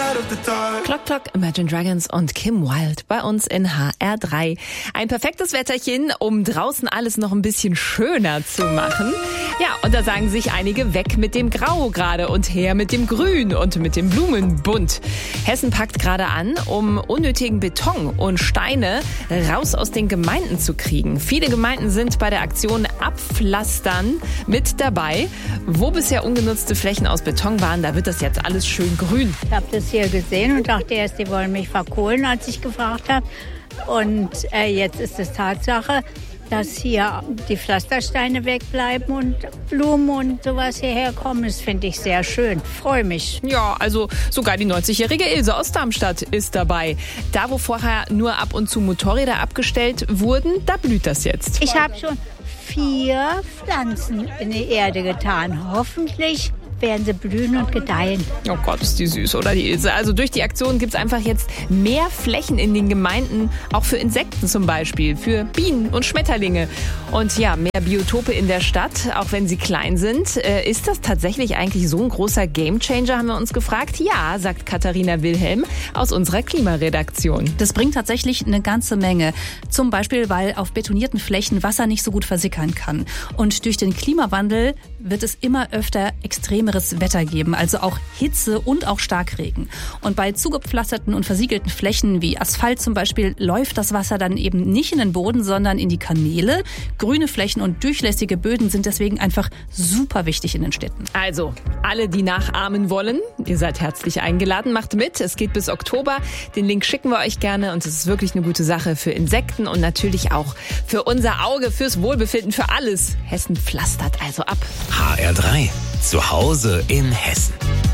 Clock Clock, Imagine Dragons und Kim Wilde bei uns in HR3. Ein perfektes Wetterchen, um draußen alles noch ein bisschen schöner zu machen. Ja, und da sagen sich einige, weg mit dem Grau gerade und her mit dem Grün und mit dem Blumenbunt. Hessen packt gerade an, um unnötigen Beton und Steine raus aus den Gemeinden zu kriegen. Viele Gemeinden sind bei der Aktion Abpflastern mit dabei. Wo bisher ungenutzte Flächen aus Beton waren, da wird das jetzt alles schön grün. Ich habe das hier gesehen und dachte erst, die wollen mich verkohlen, als ich gefragt habe. Und jetzt ist es Tatsache, dass hier die Pflastersteine wegbleiben und Blumen und sowas hierher kommen. Das finde ich sehr schön. Freue mich. Ja, also sogar die 90-jährige Ilse aus Darmstadt ist dabei. Da, wo vorher nur ab und zu Motorräder abgestellt wurden, da blüht das jetzt. Ich habe schon 4 Pflanzen in die Erde getan. Hoffentlich werden sie blühen und gedeihen. Oh Gott, ist die süß, oder die Ilse? Also durch die Aktion gibt es einfach jetzt mehr Flächen in den Gemeinden, auch für Insekten zum Beispiel, für Bienen und Schmetterlinge. Und ja, mehr Biotope in der Stadt, auch wenn sie klein sind. Ist das tatsächlich eigentlich so ein großer Gamechanger, haben wir uns gefragt? Ja, sagt Katharina Wilhelm aus unserer Klimaredaktion. Das bringt tatsächlich eine ganze Menge. Zum Beispiel, weil auf betonierten Flächen Wasser nicht so gut versickern kann. Und durch den Klimawandel wird es immer öfter extremeres Wetter geben, also auch Hitze und auch Starkregen. Und bei zugepflasterten und versiegelten Flächen wie Asphalt zum Beispiel läuft das Wasser dann eben nicht in den Boden, sondern in die Kanäle. Grüne Flächen und durchlässige Böden sind deswegen einfach super wichtig in den Städten. Also, alle, die nachahmen wollen, ihr seid herzlich eingeladen, macht mit. Es geht bis Oktober. Den Link schicken wir euch gerne und es ist wirklich eine gute Sache für Insekten und natürlich auch für unser Auge, fürs Wohlbefinden, für alles. Hessen pflastert also ab. HR3, zu Hause in Hessen.